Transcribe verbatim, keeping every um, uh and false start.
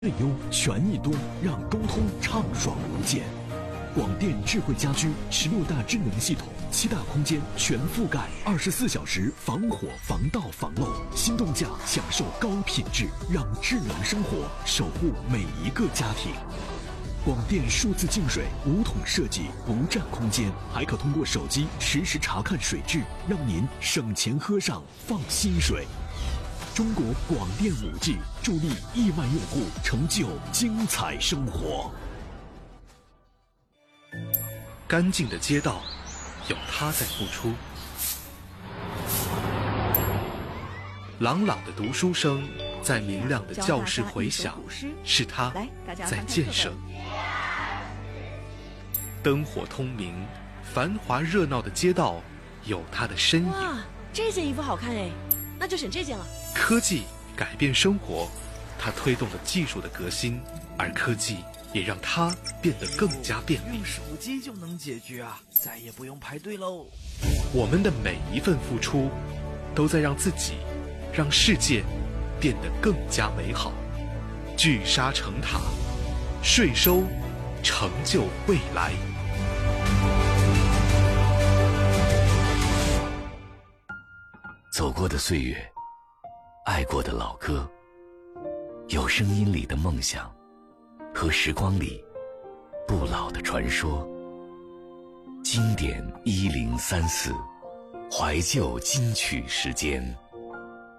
最优权益多，让沟通畅爽无间。广电智慧家居十六大智能系统，七大空间全覆盖，二十四小时防火、防盗、防漏。心动价享受高品质，让智能生活守护每一个家庭。广电数字净水无桶设计，不占空间，还可通过手机实时查看水质，让您省钱喝上放心水。中国广电 五 G 助力亿万用户成就精彩生活。 干净的街道，有他在付出；朗朗的读书声，在明亮的教室回响，是他在建设。灯火通明，繁华热闹的街道，有他的身影。 哇，这件衣服好看哎，那就选这件了。 科技改变生活，它推动了技术的革新，而科技也让它变得更加便利。 用手机就能解决啊，再也不用排队喽。 我们的每一份付出，都在让自己、让世界变得更加美好。聚沙成塔，税收成就未来。 走过的岁月，爱过的老歌，有声音里的梦想，和时光里不老的传说。经典一零三四，怀旧金曲时间。